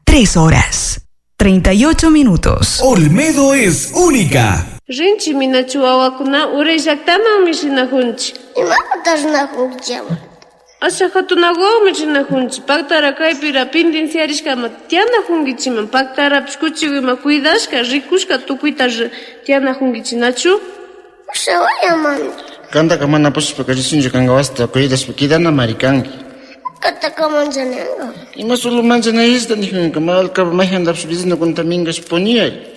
3 horas, 38 minutos. Olmedo es única. Rinchi minachu wawakuna uray llaqtamanmi rinahunchik. Imapata rinahunkillaman? Asha hatunawawmi rinahunchik. Paktara kaypira pendenciarishkama tiyanahunkichiman. Paktarapish kuchiwima cuidashka, rikushka tukuyta tiyanahunkichinachu. Ushawayamanki. Kantaka mana pushpaka risunchu kanka wasita cuidashpa kidana marikanki. Kataka manchaninga. Ima solo manchanayista nijunka malka mayhandapsh bizina kunta mingash poniyay.